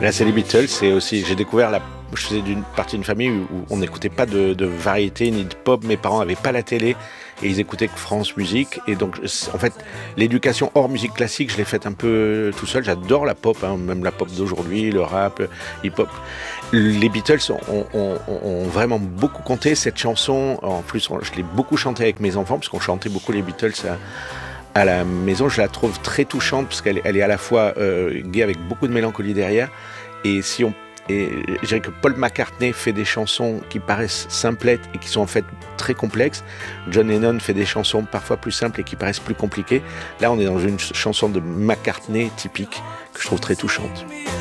Là, c'est les Beatles. C'est aussi, j'ai découvert je faisais partie d'une famille où on n'écoutait pas de variété ni de pop. Mes parents n'avaient pas la télé et ils écoutaient que France Musique. Et donc, en fait, l'éducation hors musique classique, je l'ai faite un peu tout seul. J'adore la pop, hein, même la pop d'aujourd'hui, le rap, le hip-hop. Les Beatles ont vraiment beaucoup compté. Cette chanson, en plus, je l'ai beaucoup chantée avec mes enfants parce qu'on chantait beaucoup les Beatles à la maison. Je la trouve très touchante parce qu'elle est à la fois gaie avec beaucoup de mélancolie derrière. Et je dirais que Paul McCartney fait des chansons qui paraissent simplettes et qui sont en fait très complexes. John Lennon fait des chansons parfois plus simples et qui paraissent plus compliquées. Là, on est dans une chanson de McCartney typique que je trouve très touchante.